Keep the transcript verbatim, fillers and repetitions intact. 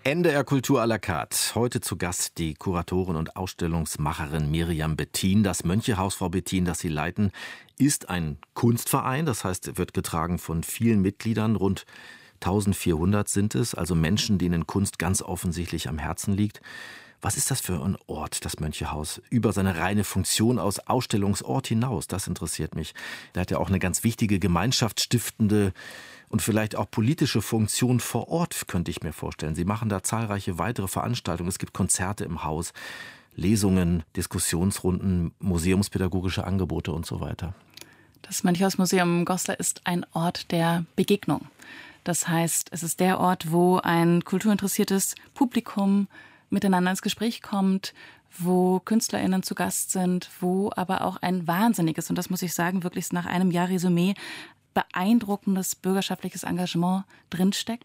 N D R Kultur à la carte. Heute zu Gast die Kuratorin und Ausstellungsmacherin Miriam Bettin. Das Mönchehaus, Frau Bettin, das Sie leiten, ist ein Kunstverein. Das heißt, wird getragen von vielen Mitgliedern. Rund eintausendvierhundert sind es, also Menschen, denen Kunst ganz offensichtlich am Herzen liegt. Was ist das für ein Ort, das Mönchehaus? Über seine reine Funktion aus Ausstellungsort hinaus, das interessiert mich. Der hat ja auch eine ganz wichtige gemeinschaftsstiftende und vielleicht auch politische Funktion vor Ort, könnte ich mir vorstellen. Sie machen da zahlreiche weitere Veranstaltungen. Es gibt Konzerte im Haus, Lesungen, Diskussionsrunden, museumspädagogische Angebote und so weiter. Das Mönchehaus-Museum Goslar ist ein Ort der Begegnung. Das heißt, es ist der Ort, wo ein kulturinteressiertes Publikum miteinander ins Gespräch kommt, wo KünstlerInnen zu Gast sind, wo aber auch ein wahnsinniges, und das muss ich sagen, wirklich nach einem Jahr Resümee, beeindruckendes bürgerschaftliches Engagement drinsteckt.